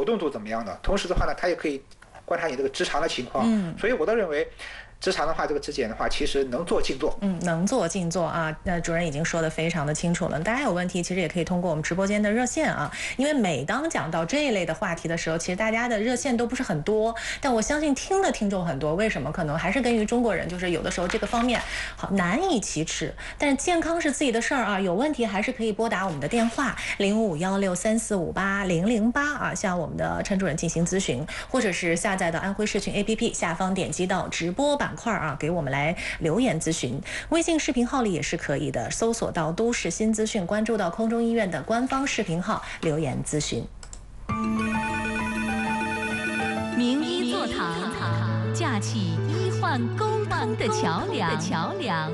动度怎么样的，同时的话呢，它也可以观察你这个直肠的情况。所以我倒认为。直肠的话，这个直检的话，其实能做尽做。 能做尽做啊。那主任已经说得非常的清楚了。大家有问题，其实也可以通过我们直播间的热线啊。因为每当讲到这一类的话题的时候，其实大家的热线都不是很多，但我相信听的听众很多。为什么？可能还是根于中国人，就是有的时候这个方面好难以启齿。但是健康是自己的事儿啊，有问题还是可以拨打我们的电话051634580008啊，向我们的陈主任进行咨询，或者是下载到安徽视讯 APP 下方点击到直播板块啊，给我们来留言咨询。微信视频号里也是可以的，搜索到都市新资讯，关注到空中医院的官方视频号留言咨询。 名医座堂，架起医患沟通的桥梁。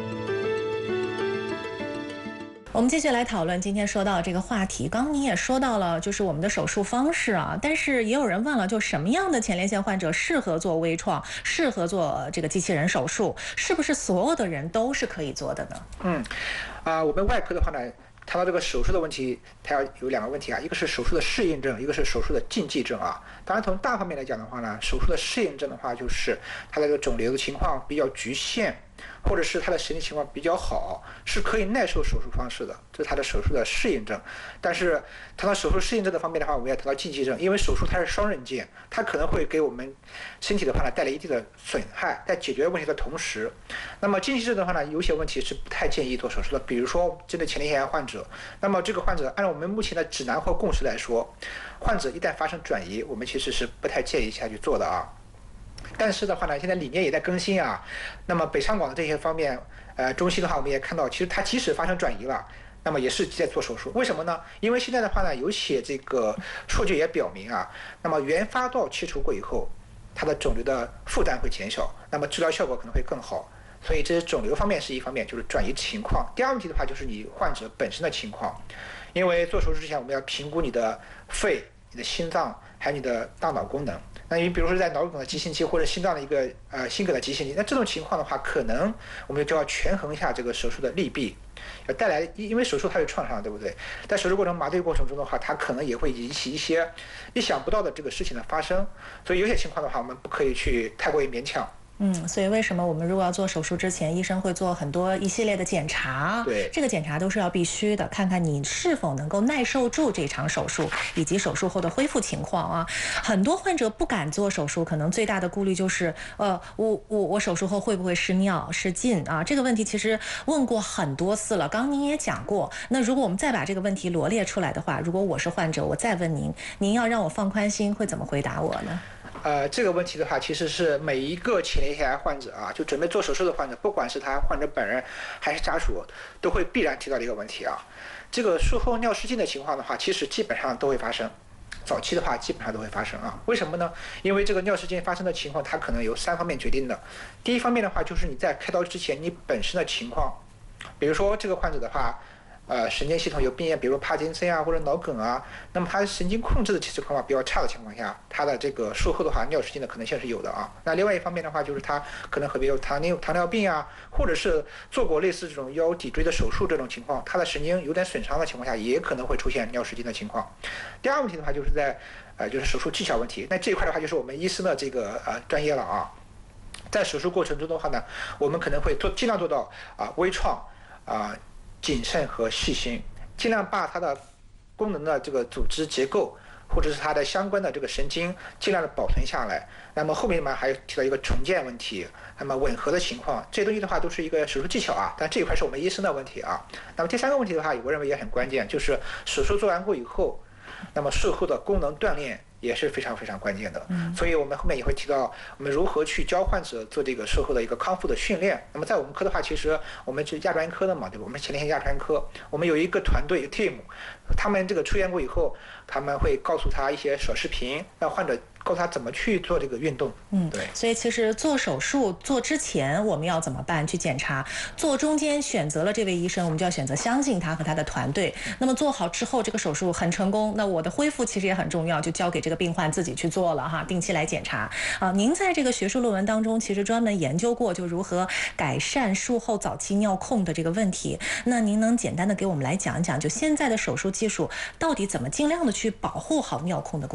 我们继续来讨论今天说到这个话题。刚刚您也说到了，就是我们的手术方式啊，但是也有人问了，就什么样的前列腺患者适合做微创，适合做这个机器人手术？是不是所有的人都是可以做的呢？ 我们外科的话呢，谈到这个手术的问题，它要有两个问题啊，一个是手术的适应症，一个是手术的禁忌症啊。当然，从大方面来讲的话呢，手术的适应症的话，就是它的这个肿瘤的情况比较局限。或者是他的身体情况比较好，是可以耐受手术方式的，这是他的手术的适应症。但是谈到手术适应症的方面的话，我们要谈到禁忌症，因为手术它是双刃剑，它可能会给我们身体的话呢带来一定的损害，在解决问题的同时，那么禁忌症的话呢，有些问题是不太建议做手术的，比如说针对前列腺癌患者，那么这个患者按照我们目前的指南或共识来说，患者一旦发生转移，我们其实是不太建议下去做的啊。但是的话呢，现在理念也在更新啊。那么北上广的这些方面，中西的话，我们也看到，其实它即使发生转移了，那么也是在做手术。为什么呢？因为现在的话呢，有些这个数据也表明啊，那么原发道切除过以后，它的肿瘤的负担会减小，那么治疗效果可能会更好。所以这是肿瘤方面是一方面，就是转移情况。第二问题的话，就是你患者本身的情况，因为做手术之前，我们要评估你的肺、你的心脏还有你的大脑功能。那你比如说在脑梗的急性期或者心脏的一个心梗的急性期，那这种情况的话，可能我们就要权衡一下这个手术的利弊，要带来，因为手术它有创伤，对不对？在手术过程麻醉过程中的话，它可能也会引起一些意想不到的这个事情的发生，所以有些情况的话，我们不可以去太过于勉强。 所以为什么我们如果要做手术之前，医生会做一系列的检查？ 对， 这个检查都是要必须的，看看你是否能够耐受住这场手术，以及手术后的恢复情况啊。很多患者不敢做手术，可能最大的顾虑就是，我手术后会不会失尿、失禁啊？这个问题其实问过很多次了，刚刚您也讲过。那如果我们再把这个问题罗列出来的话，如果我是患者，我再问您，您要让我放宽心，会怎么回答我呢？ 这个问题的话，其实是每一个前列腺癌患者啊，就准备做手术的患者，不管是他患者本人还是家属，都会必然提到的一个问题啊。这个术后尿失禁的情况的话，其实基本上都会发生，早期的话基本上都会发生啊。为什么呢？因为这个尿失禁发生的情况，它可能由3方面决定的。第一方面的话，就是你在开刀之前你本身的情况，比如说这个患者的话。神经系统有病变，比如帕金森啊或者脑梗啊，那么他神经控制的情况比较差的情况下，他的这个术后的话尿失禁的可能性是有的啊。那另外一方面的话，就是他可能有糖尿病啊，或者是做过类似这种腰脊椎的手术这种情况，他的神经有点损伤的情况下，也可能会出现尿失禁的情况。第二个问题的话，就是就是手术技巧问题。那这一块的话，就是我们医生的这个专业了啊。在手术过程中的话呢，我们可能会尽量做到微创谨慎和细心，尽量把它的功能的这个组织结构，或者是它的相关的这个神经，尽量的保存下来。那么后面嘛还提到一个重建问题，那么吻合的情况，这些东西的话都是一个手术技巧啊，但这一块是我们医生的问题啊。那么第三个问题的话，我认为也很关键，就是手术做完过以后，那么术后的功能锻炼也是非常非常关键的。所以我们后面也会提到我们如何去教患者做这个术后的一个康复的训练。那么在我们科的话，其实我们是亚专科的嘛，对吧？我们前列腺亚专科，我们有一个团队 team， 他们这个出院过以后，他们会告诉他一些小视频，让患者告诉他怎么去做这个运动。对。 所以其实做手术做之前我们要怎么办？去检查。做中间选择了这位医生，我们就要选择相信他和他的团队。那么做好之后，这个手术很成功，那我的恢复其实也很重要，就交给这个病患自己去做了哈，定期来检查啊。您在这个学术论文当中其实专门研究过，就如何改善术后早期尿控的这个问题。那您能简单的给我们来讲一讲，就现在的手术技术到底怎么尽量的去保护好尿控的